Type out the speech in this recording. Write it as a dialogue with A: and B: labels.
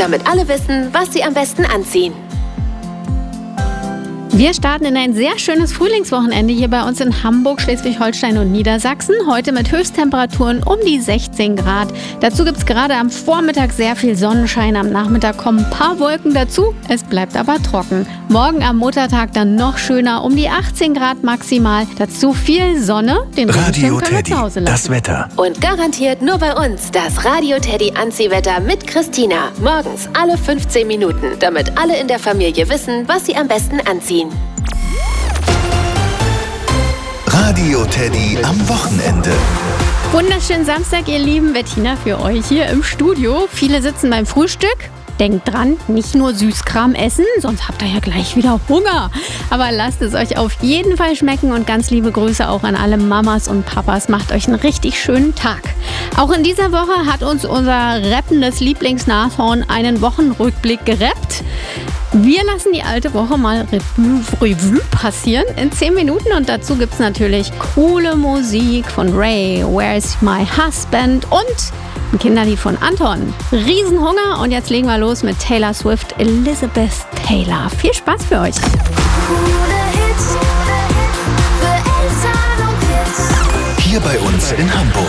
A: damit alle wissen, was sie am besten anziehen.
B: Wir starten in ein sehr schönes Frühlingswochenende hier bei uns in Hamburg, Schleswig-Holstein und Niedersachsen. Heute mit Höchsttemperaturen um die 16 Grad. Dazu gibt es gerade am Vormittag sehr viel Sonnenschein. Am Nachmittag kommen ein paar Wolken dazu. Es bleibt aber trocken. Morgen am Muttertag dann noch schöner, um die 18 Grad maximal. Dazu viel Sonne. Den
C: Radio
B: Regenschirm können wir
C: Teddy,
B: zu Hause lassen.
C: das Wetter.
A: Und garantiert nur bei uns das Radio Teddy Anziehwetter mit Christina. Morgens alle 15 Minuten, damit alle in der Familie wissen, was sie am besten anziehen.
C: Radio Teddy am Wochenende.
B: Wunderschönen Samstag, ihr Lieben. Bettina für euch hier im Studio. Viele sitzen beim Frühstück. Denkt dran, nicht nur Süßkram essen, sonst habt ihr ja gleich wieder Hunger. Aber lasst es euch auf jeden Fall schmecken und ganz liebe Grüße auch an alle Mamas und Papas. Macht euch einen richtig schönen Tag. Auch in dieser Woche hat uns unser rappendes Lieblingsnashorn einen Wochenrückblick gerappt. Wir lassen die alte Woche mal Revue passieren in 10 Minuten und dazu gibt es natürlich coole Musik von Ray, Where's My Husband und ein Kinderlied von Anton. Riesenhunger und jetzt legen wir los mit Taylor Swift, Elizabeth Taylor. Viel Spaß für euch.
C: Hier bei uns in Hamburg.